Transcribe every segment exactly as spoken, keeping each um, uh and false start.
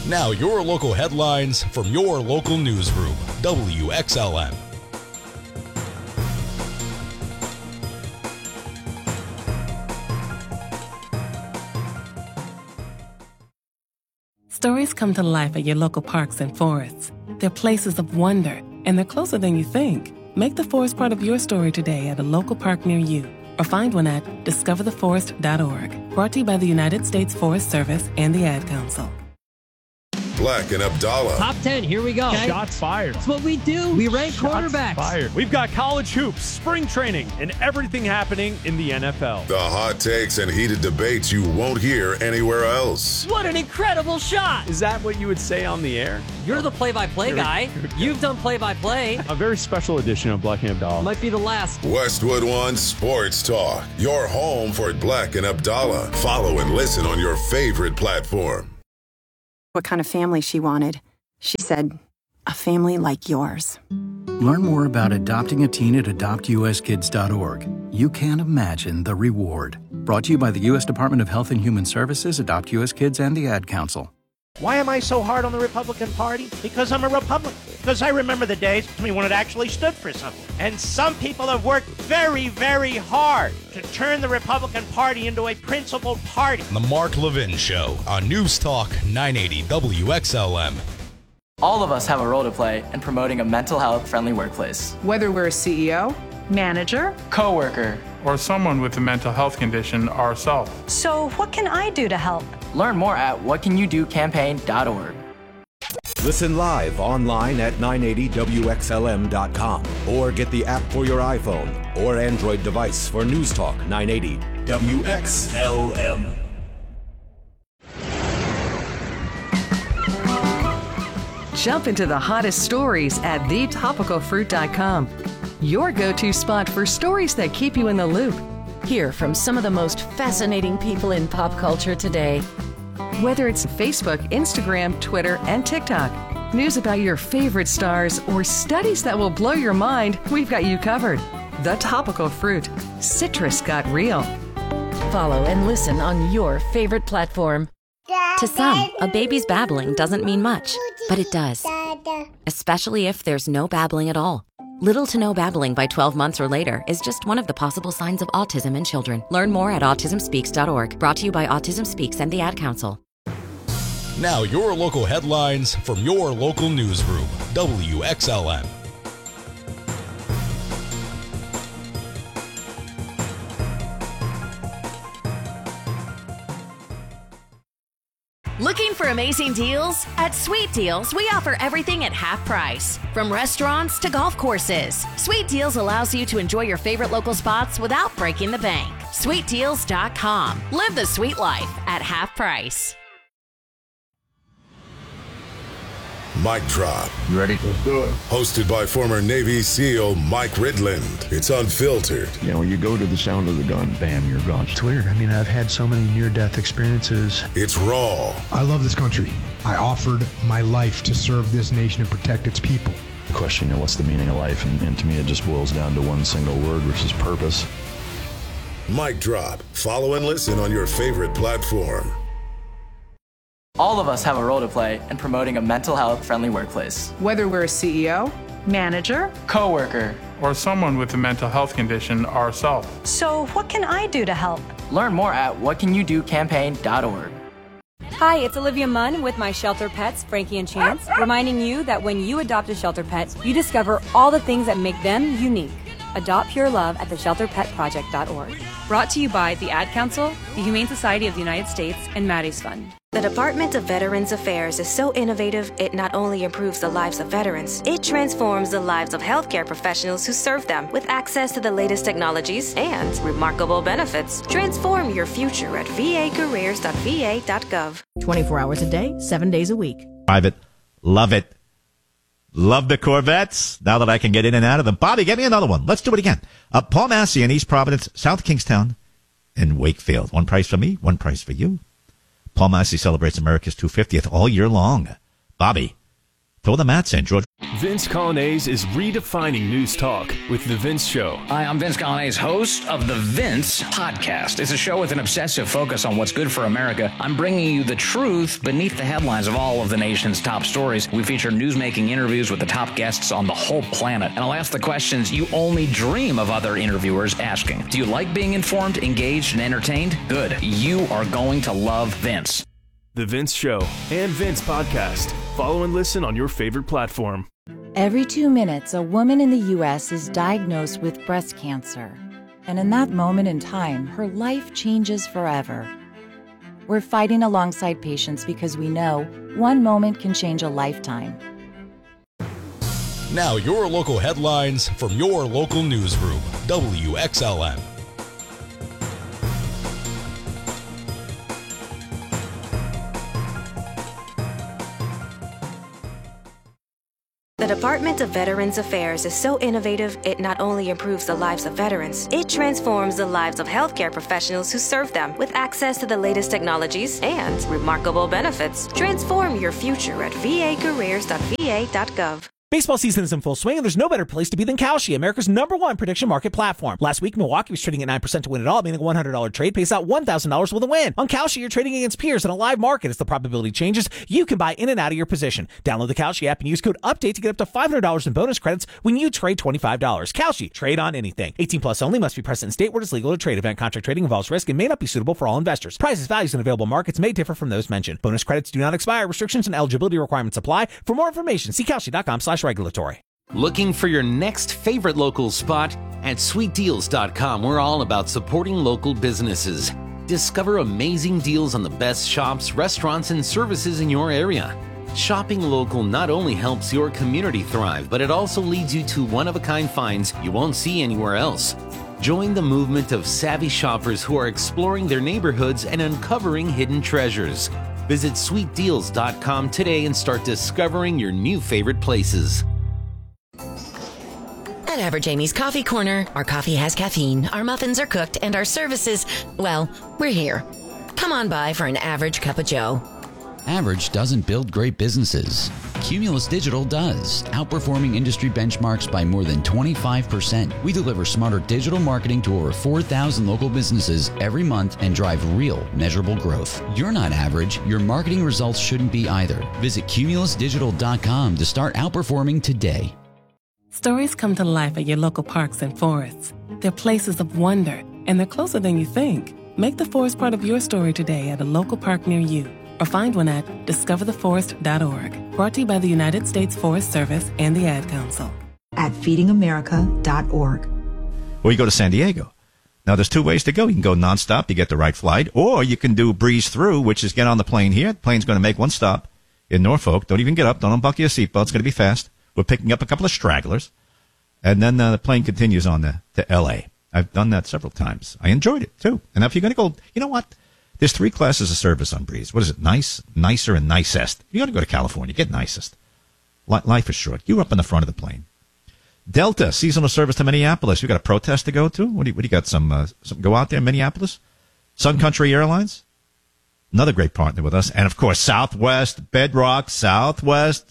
Now your local headlines from your local newsroom, W X L M. Stories come to life at your local parks and forests. They're places of wonder, and they're closer than you think. Make the forest part of your story today at a local park near you, or find one at discover the forest dot org. Brought to you by the United States Forest Service and the Ad Council. Black and Abdallah. Top ten, here we go. Okay? Shots fired. That's what we do. We rank Shots quarterbacks. Fired. We've got college hoops, spring training, and everything happening in the N F L. The hot takes and heated debates you won't hear anywhere else. What an incredible shot. Is that what you would say on the air? You're the play-by-play guy. You've done play-by-play. A very special edition of Black and Abdallah. Might be the last. Westwood One Sports Talk. Your home for Black and Abdallah. Follow and listen on your favorite platform. What kind of family she wanted. She said, a family like yours. Learn more about adopting a teen at adopt u s kids dot org. You can't imagine the reward. Brought to you by the U S Department of Health and Human Services, Adopt U S Kids, and the Ad Council. Why am I so hard on the Republican Party? Because I'm a Republican. Because I remember the days when it actually stood for something. And some people have worked very, very hard to turn the Republican Party into a principled party. The Mark Levin Show on News Talk nine eighty W X L M. All of us have a role to play in promoting a mental health friendly workplace. Whether we're a C E O, manager, coworker, or someone with a mental health condition ourselves. So what can I do to help? Learn more at what can you do campaign dot org. Listen live online at nine eighty W X L M dot com or get the app for your iPhone or Android device for News Talk nine eighty W X L M. Jump into the hottest stories at the topical fruit dot com. Your go-to spot for stories that keep you in the loop. Hear from some of the most fascinating people in pop culture today. Whether it's Facebook, Instagram, Twitter, and TikTok, news about your favorite stars, or studies that will blow your mind, we've got you covered. The Topical Fruit. Citrus got real. Follow and listen on your favorite platform. To some, a baby's babbling doesn't mean much, but it does. Especially if there's no babbling at all. Little to no babbling by twelve months or later is just one of the possible signs of autism in children. Learn more at autism speaks dot org. Brought to you by Autism Speaks and the Ad Council. Now your local headlines from your local newsroom, W X L M. Looking for amazing deals? At Sweet Deals, we offer everything at half price. From restaurants to golf courses, Sweet Deals allows you to enjoy your favorite local spots without breaking the bank. sweet deals dot com. Live the sweet life at half price. Mic Drop. You ready? Let's do it. Hosted by former Navy SEAL Mike Ridland. It's unfiltered. You know, when you go to the sound of the gun, bam, you're gone. It's weird. I mean, I've had so many near-death experiences. It's raw. I love this country. I offered my life to serve this nation and protect its people. The question, you know, what's the meaning of life? And, and to me, it just boils down to one single word, which is purpose. Mic Drop. Follow and listen on your favorite platform. All of us have a role to play in promoting a mental health friendly workplace. Whether we're a C E O, manager, coworker, or someone with a mental health condition ourselves. So what can I do to help? Learn more at what can you do campaign dot org. Hi, it's Olivia Munn with my shelter pets, Frankie and Chance, reminding you that when you adopt a shelter pet, you discover all the things that make them unique. Adopt Pure Love at the shelter pet project dot org. Brought to you by the Ad Council, the Humane Society of the United States, and Maddie's Fund. The Department of Veterans Affairs is so innovative, it not only improves the lives of veterans, it transforms the lives of healthcare professionals who serve them with access to the latest technologies and remarkable benefits. Transform your future at v a careers dot v a dot gov. twenty-four hours a day, seven days a week. Private. Love it. Love the Corvettes. Now that I can get in and out of them. Bobby, get me another one. Let's do it again. Uh, Paul Massey in East Providence, South Kingstown, and Wakefield. One price for me, one price for you. Paul Massey celebrates America's two hundred fiftieth all year long. Bobby, throw the mats in, George. Vince Colonnese is redefining news talk with The Vince Show. Hi, I'm Vince Colonnese, host of The Vince Podcast. It's a show with an obsessive focus on what's good for America. I'm bringing you the truth beneath the headlines of all of the nation's top stories. We feature newsmaking interviews with the top guests on the whole planet. And I'll ask the questions you only dream of other interviewers asking. Do you like being informed, engaged, and entertained? Good. You are going to love Vince. The Vince Show and Vince Podcast. Follow and listen on your favorite platform. Every two minutes, a woman in the U S is diagnosed with breast cancer. And in that moment in time, her life changes forever. We're fighting alongside patients because we know one moment can change a lifetime. Now, your local headlines from your local newsroom, W X L M. The Department of Veterans Affairs is so innovative, it not only improves the lives of veterans, it transforms the lives of healthcare professionals who serve them with access to the latest technologies and remarkable benefits. Transform your future at v a careers dot v a dot gov. Baseball season is in full swing, and there's no better place to be than Kalshi, America's number one prediction market platform. Last week, Milwaukee was trading at nine percent to win it all, meaning a one hundred dollars trade pays out one thousand dollars with a win. On Kalshi, you're trading against peers in a live market. As the probability changes, you can buy in and out of your position. Download the Kalshi app and use code UPDATE to get up to five hundred dollars in bonus credits when you trade twenty-five dollars. Kalshi, trade on anything. eighteen plus only, must be present in state where it is legal to trade. Event contract trading involves risk and may not be suitable for all investors. Prices, values, and available markets may differ from those mentioned. Bonus credits do not expire. Restrictions and eligibility requirements apply. For more information, see Kalshi dot com slash regulatory. Looking for your next favorite local spot? At sweet deals dot com, we're all about supporting local businesses. Discover amazing deals on the best shops, restaurants, and services in your area. Shopping local not only helps your community thrive, but it also leads you to one-of-a-kind finds you won't see anywhere else. Join the movement of savvy shoppers who are exploring their neighborhoods and uncovering hidden treasures. Visit sweet deals dot com today and start discovering your new favorite places. At Average Amy's Coffee Corner, our coffee has caffeine, our muffins are cooked, and our services, well, we're here. Come on by for an average cup of joe. Average doesn't build great businesses. Cumulus Digital does, outperforming industry benchmarks by more than twenty-five percent. We deliver smarter digital marketing to over four thousand local businesses every month and drive real, measurable growth. You're not average. Your marketing results shouldn't be either. Visit cumulus digital dot com to start outperforming today. Stories come to life at your local parks and forests. They're places of wonder, and they're closer than you think. Make the forest part of your story today at a local park near you, or find one at discover the forest dot org. Brought to you by the United States Forest Service and the Ad Council. At feeding america dot org. Or you go to San Diego. Now, there's two ways to go. You can go nonstop, you get the right flight, or you can do breeze through, which is get on the plane here. The plane's going to make one stop in Norfolk. Don't even get up. Don't unbuckle your seatbelt. It's going to be fast. We're picking up a couple of stragglers, and then uh, the plane continues on to, to L A. I've done that several times. I enjoyed it, too. And if you're going to go, you know what? There's three classes of service on Breeze. What is it? Nice, nicer, and nicest. You're going to go to California. Get nicest. Life is short. You're up in the front of the plane. Delta, seasonal service to Minneapolis. You got a protest to go to? What do you, what do you got? Some, uh, some go out there in Minneapolis? Sun Country Airlines, another great partner with us. And, of course, Southwest, Bedrock, Southwest,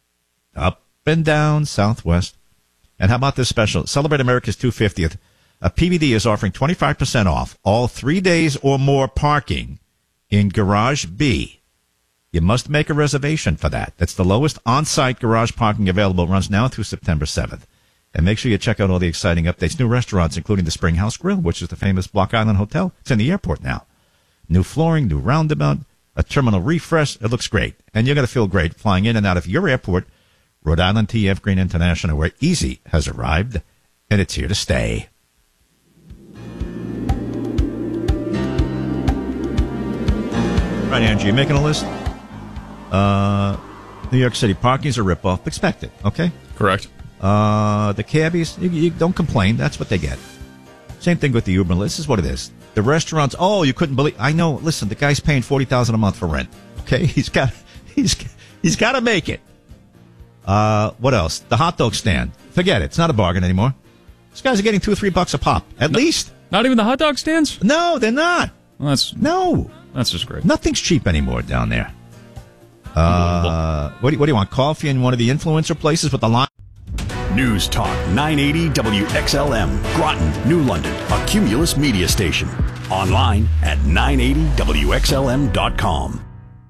up and down, Southwest. And how about this special? Celebrate America's two hundred fiftieth. A P V D is offering twenty-five percent off all three days or more parking in Garage B. You must make a reservation for that. That's the lowest on-site garage parking available. It runs now through September seventh. And make sure you check out all the exciting updates. New restaurants, including the Spring House Grill, which is the famous Block Island Hotel. It's in the airport now. New flooring, new roundabout, a terminal refresh. It looks great. And you're going to feel great flying in and out of your airport, Rhode Island T F Green International, where Easy has arrived, and it's here to stay. Right, Angie, you making a list? Uh, New York City parking is a ripoff. Expect it, okay? Correct. Uh, the cabbies, you, you don't complain. That's what they get. Same thing with the Uber. This is what it is. The restaurants, oh, you couldn't believe. I know. Listen, the guy's paying forty thousand dollars a month for rent. Okay, he's got, he's, he's got to make it. Uh, what else? The hot dog stand. Forget it. It's not a bargain anymore. These guys are getting two or three bucks a pop, at no, least. Not even the hot dog stands? No, they're not. Well, that's no. That's just great. Nothing's cheap anymore down there. Uh, what do, you, what do you want? Coffee in one of the influencer places with the line? News Talk nine eighty W X L M, Groton, New London, a Cumulus media station. Online at nine eighty W X L M dot com.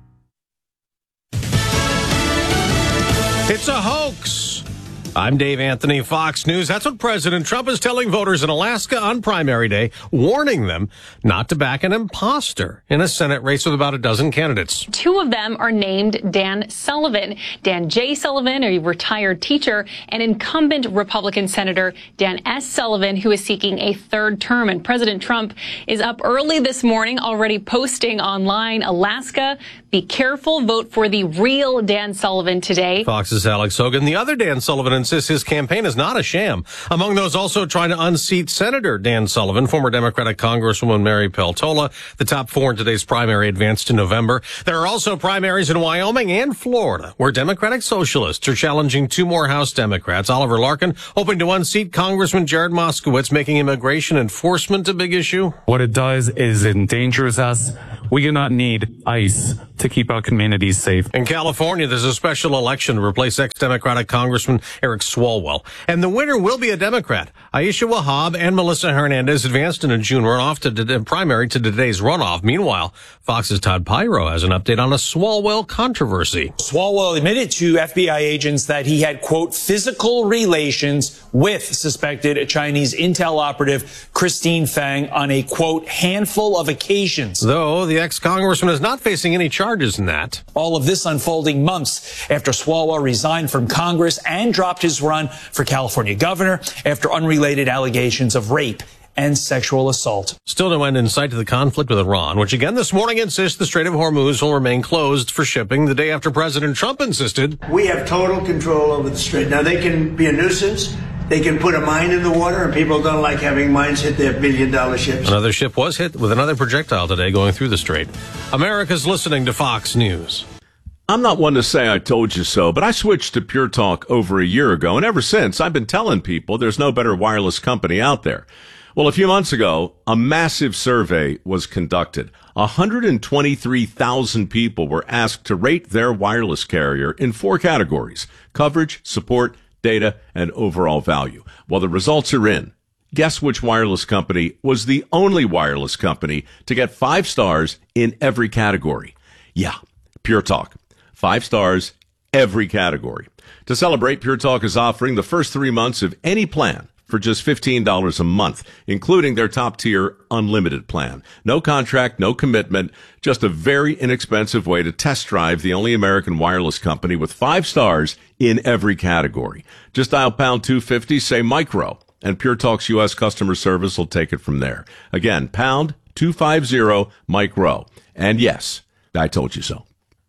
It's a hoax. I'm Dave Anthony, Fox News. That's what President Trump is telling voters in Alaska on primary day, warning them not to back an imposter in a Senate race with about a dozen candidates. Two of them are named Dan Sullivan. Dan J. Sullivan, a retired teacher, and incumbent Republican Senator Dan S. Sullivan, who is seeking a third term. And President Trump is up early this morning, already posting online, Alaska, be careful, vote for the real Dan Sullivan today. Fox's Alex Hogan. The other Dan Sullivan insists his campaign is not a sham. Among those also trying to unseat Senator Dan Sullivan, former Democratic Congresswoman Mary Peltola. The top four in today's primary advance to November. There are also primaries in Wyoming and Florida, where Democratic Socialists are challenging two more House Democrats. Oliver Larkin hoping to unseat Congressman Jared Moskowitz, making immigration enforcement a big issue. What it does is it endangers us. We do not need ICE to keep our communities safe. In California, there's a special election to replace ex-Democratic Congressman Eric Swalwell. And the winner will be a Democrat. Aisha Wahab and Melissa Hernandez advanced in a June runoff to the primary to today's runoff. Meanwhile, Fox's Todd Pyro has an update on a Swalwell controversy. Swalwell admitted to F B I agents that he had, quote, physical relations with suspected Chinese intel operative Christine Fang on a, quote, handful of occasions. Though the ex-congressman is not facing any charges in that. All of this unfolding months after Swalwell resigned from Congress and dropped his run for California governor after unrelated allegations of rape and sexual assault. Still no end in sight to the conflict with Iran, which again this morning insists the Strait of Hormuz will remain closed for shipping the day after President Trump insisted. We have total control over the strait. Now, they can be a nuisance. They can put a mine in the water, and people don't like having mines hit their billion-dollar ships. Another ship was hit with another projectile today going through the strait. America's listening to Fox News. I'm not one to say I told you so, but I switched to Pure Talk over a year ago, and ever since, I've been telling people there's no better wireless company out there. Well, a few months ago, a massive survey was conducted. one hundred twenty-three thousand people were asked to rate their wireless carrier in four categories: coverage, support, data, and overall value. Well, the results are in. Guess which wireless company was the only wireless company to get five stars in every category? Yeah, Pure Talk. Five stars, every category. To celebrate, Pure Talk is offering the first three months of any plan for just fifteen dollars a month, including their top-tier unlimited plan. No contract, no commitment, just a very inexpensive way to test drive the only American wireless company with five stars in every category. Just dial pound two fifty, say micro, and Pure Talk's U S customer service will take it from there. Again, pound two fifty, micro. And yes, I told you so.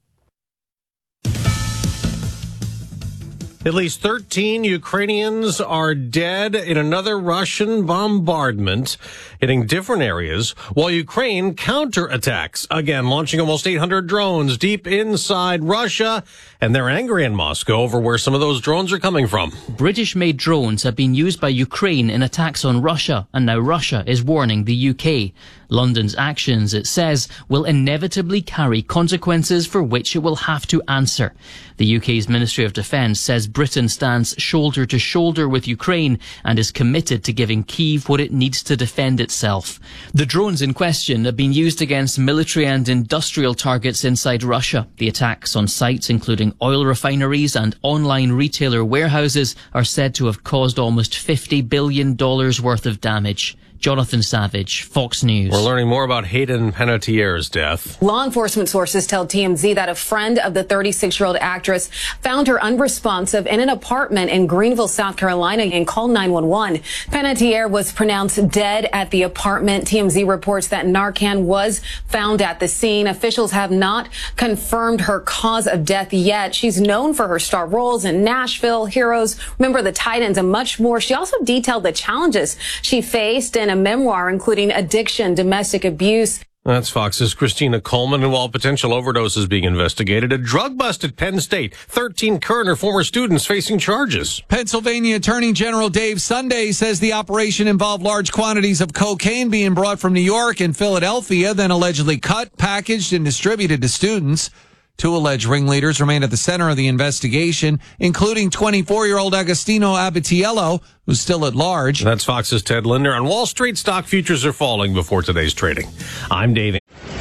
At least thirteen Ukrainians are dead in another Russian bombardment hitting different areas, while Ukraine counterattacks, again launching almost eight hundred drones deep inside Russia, and they're angry in Moscow over where some of those drones are coming from. British-made drones have been used by Ukraine in attacks on Russia, and now Russia is warning the U K. London's actions, it says, will inevitably carry consequences for which it will have to answer. The U K's Ministry of Defence says Britain stands shoulder to shoulder with Ukraine and is committed to giving Kyiv what it needs to defend itself. The drones in question have been used against military and industrial targets inside Russia. The attacks on sites including oil refineries and online retailer warehouses are said to have caused almost fifty billion dollars worth of damage. Jonathan Savage, Fox News. We're learning more about Hayden Panettiere's death. Law enforcement sources tell T M Z that a friend of the thirty-six-year-old actress found her unresponsive in an apartment in Greenville, South Carolina, and called nine one one. Panettiere was pronounced dead at the apartment. T M Z reports that Narcan was found at the scene. Officials have not confirmed her cause of death yet. She's known for her star roles in Nashville, Heroes, Remember the Titans, and much more. She also detailed the challenges she faced in a memoir, including addiction, domestic abuse. That's Fox's Christina Coleman. And while potential overdose is being investigated, a drug bust at Penn State. thirteen current or former students facing charges. Pennsylvania Attorney General Dave Sunday says the operation involved large quantities of cocaine being brought from New York and Philadelphia, then allegedly cut, packaged, and distributed to students. Two alleged ringleaders remain at the center of the investigation, including twenty-four-year-old Agostino Abatiello, who's still at large. That's Fox's Ted Linder. On Wall Street, stock futures are falling before today's trading. I'm Dave.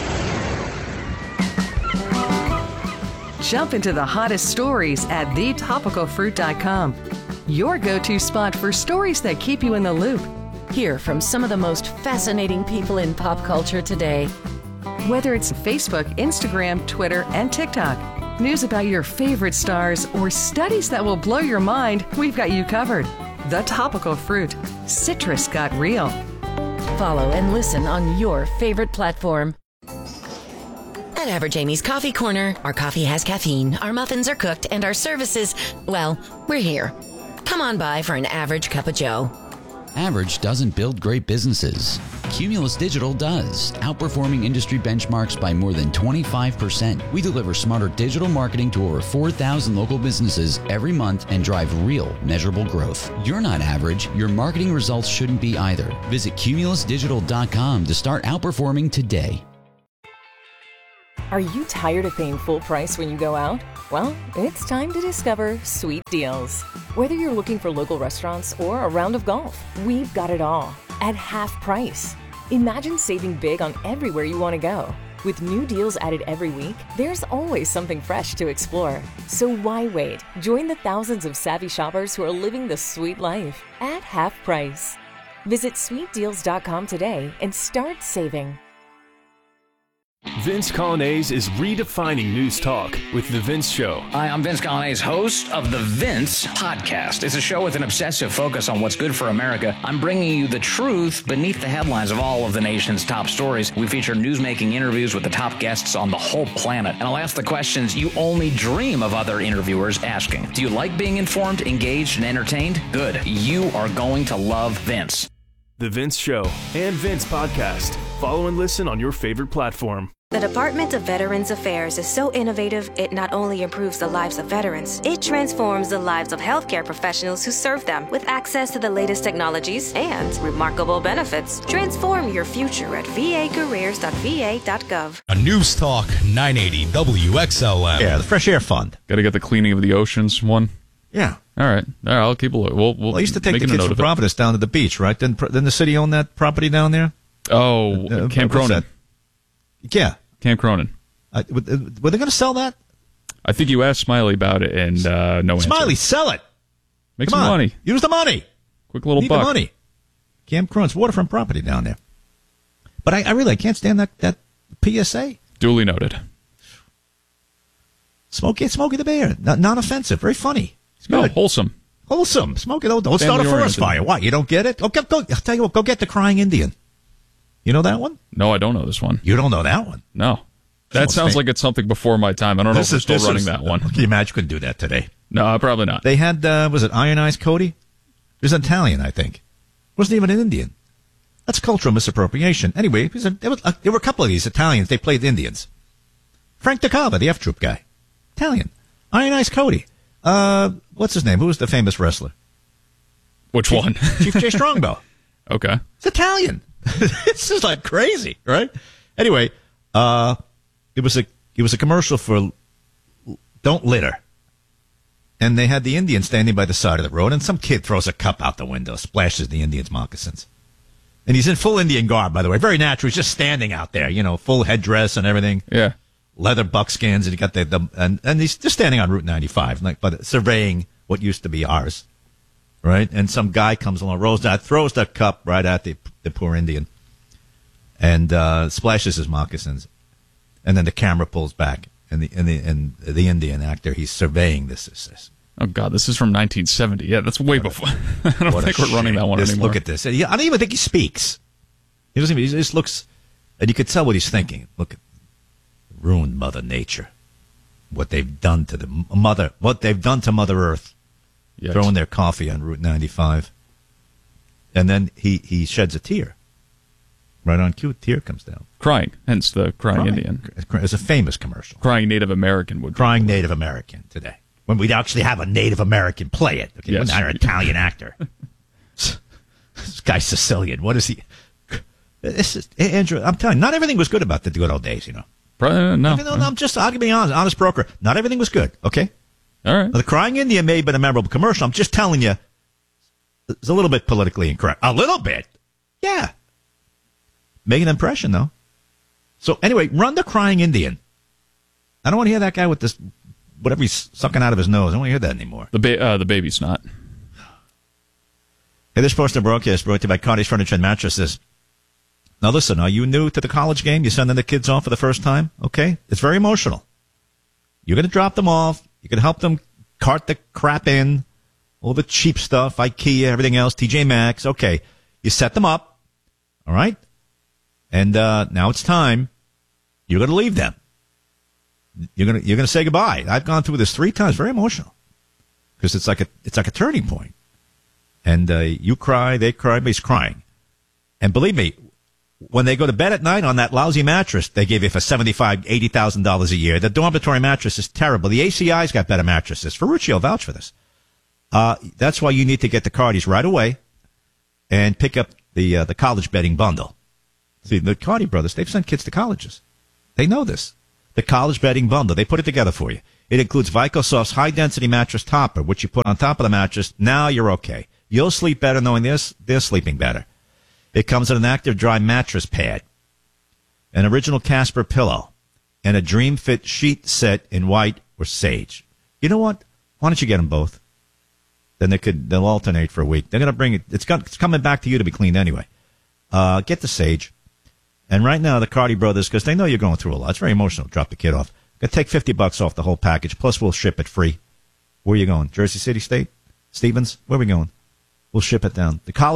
Jump into the hottest stories at the topical fruit dot com. Your go-to spot for stories that keep you in the loop. Hear from some of the most fascinating people in pop culture today. Whether it's Facebook, Instagram, Twitter, and TikTok, news about your favorite stars, or studies that will blow your mind, we've got you covered. The Topical Fruit. Citrus got real. Follow and listen on your favorite platform. At Average Amy's Coffee Corner, our coffee has caffeine, our muffins are cooked, and our services, well, we're here. Come on by for an average cup of joe. Average doesn't build great businesses. Cumulus Digital does, outperforming industry benchmarks by more than twenty-five percent. We deliver smarter digital marketing to over four thousand local businesses every month and drive real, measurable growth. You're not average. Your marketing results shouldn't be either. Visit cumulus digital dot com to start outperforming today. Are you tired of paying full price when you go out? Well, it's time to discover Sweet Deals. Whether you're looking for local restaurants or a round of golf, we've got it all at half price. Imagine saving big on everywhere you want to go. With new deals added every week, there's always something fresh to explore. So why wait? Join the thousands of savvy shoppers who are living the sweet life at half price. Visit sweet deals dot com today and start saving. Vince Colonnese is redefining news talk with The Vince Show. Hi, I'm Vince Colonnese, host of The Vince Podcast. It's a show with an obsessive focus on what's good for America. I'm bringing you the truth beneath the headlines of all of the nation's top stories. We feature newsmaking interviews with the top guests on the whole planet. And I'll ask the questions you only dream of other interviewers asking. Do you like being informed, engaged, and entertained? Good. You are going to love Vince. The Vince Show and Vince Podcast. Follow and listen on your favorite platform. The Department of Veterans Affairs is so innovative, it not only improves the lives of veterans, it transforms the lives of healthcare professionals who serve them with access to the latest technologies and remarkable benefits. Transform your future at v a careers dot v a dot gov. A News Talk nine eighty W X L M. Yeah, the Fresh Air Fund. Got to get the cleaning of the oceans one. Yeah. All right. All right. I'll keep a look. We'll, we'll well, I used to take the kids from Providence down to the beach, right? Didn't, didn't the city own that property down there? Oh, uh, Camp Cronin. Yeah. Camp Cronin. Uh, were they going to sell that? I think you asked Smiley about it, and uh, no answer. Smiley, sell it. Make Come some on. money. Use the money. Quick little Need buck. the money. Camp Cronin's waterfront property down there. But I, I really I can't stand that, that P S A. Duly noted. Smokey, Smokey the Bear. Not, non-offensive. Very funny. It's no, good. wholesome. Wholesome. Smokey, don't, don't start a forest fire. What, you don't get it? Oh, go, go, I'll tell you what, go get the Crying Indian. You know that one? No, I don't know this one. You don't know that one? No. That sounds like it's something before my time. I don't this know if is, we're still running is, that one. Can you imagine you couldn't do that today? No, probably not. They had, uh, was it Iron Eyes Cody? It was Italian, I think. Wasn't even an Indian. That's cultural misappropriation. Anyway, it was a, there, was a, there were a couple of these Italians. They played Indians. Frank DeCava, the F Troop guy. Italian. Iron Eyes Cody. Uh, what's his name? Who was the famous wrestler? Which Chief, one? Chief Jay Strongbow. Okay. It's Italian. It's just like crazy, right? Anyway, uh, it was a it was a commercial for Don't Litter. And they had the Indian standing by the side of the road, and some kid throws a cup out the window, splashes the Indian's moccasins. And he's in full Indian garb, by the way. Very natural. He's just standing out there, you know, full headdress and everything. Yeah. Leather buckskins, and he got the, the and, and he's just standing on Route ninety-five, like, but surveying what used to be ours. Right? And some guy comes along, rolls down, throws the cup right at the the poor Indian, and uh, splashes his moccasins. And then the camera pulls back, and the and the and the Indian actor, he's surveying this. this, this. Oh God, this is from nineteen seventy. Yeah, that's way before. I don't What think a we're running shame. that one Just anymore. Look at this. I don't even think he speaks. He doesn't. Even, he just looks, and you could tell what he's thinking. Look at ruined Mother Nature. What they've done to the mother. What they've done to Mother Earth. Yikes. Throwing their coffee on Route ninety-five. And then he, he sheds a tear. Right on cue, a tear comes down. Crying, hence the crying, Crying. Indian. It's a famous commercial. Crying Native American would. Crying Native American today. When we'd actually have a Native American play it. Okay, Yes. not an Italian actor. This guy's Sicilian. What is he? This is, Andrew, I'm telling you, not everything was good about the good old days, you know. Probably, no. no, no, I'm just, I'll be honest, honest broker. Not everything was good, okay? All right. Now, the Crying Indian may have been a memorable commercial. I'm just telling you, it's a little bit politically incorrect. A little bit? Yeah. Make an impression, though. So, anyway, run the Crying Indian. I don't want to hear that guy with this, whatever he's sucking out of his nose. I don't want to hear that anymore. The, ba- uh, the baby's not. Hey, this portion of broadcast brought to you by Cardi's Furniture and Mattresses. Now, listen, are you new to the college game? You're sending the kids off for the first time? Okay? It's very emotional. You're going to drop them off. You can help them cart the crap in, all the cheap stuff, IKEA, everything else, T J Maxx. Okay. You set them up. All right? And uh, now it's time. You're going to leave them. You're going to you're going to say goodbye. I've gone through this three times. Very emotional. Because it's like a it's like a turning point. And uh, you cry, they cry, everybody's crying. And believe me, when they go to bed at night on that lousy mattress they give you for seventy-five thousand dollars, eighty thousand dollars a year, the dormitory mattress is terrible. The A C I's got better mattresses. Ferruccio vouch for this. Uh, that's why you need to get the Cardis right away and pick up the uh, the college bedding bundle. See, the Cardi brothers, they've sent kids to colleges. They know this. The college bedding bundle, they put it together for you. It includes VicoSoft's high-density mattress topper, which you put on top of the mattress. Now you're okay. You'll sleep better knowing this. They're sleeping better. It comes in an active dry mattress pad, an original Casper pillow, and a Dream Fit sheet set in white or sage. You know what? Why don't you get them both? Then they could, they'll alternate for a week. They're going to bring it. It's, got, it's coming back to you to be cleaned anyway. Uh, get the sage. And right now, the Cardi brothers, because they know you're going through a lot. It's very emotional. Drop the kid off. Going to take fifty bucks off the whole package. Plus, we'll ship it free. Where are you going? Jersey City State? Stevens? Where are we going? We'll ship it down. The college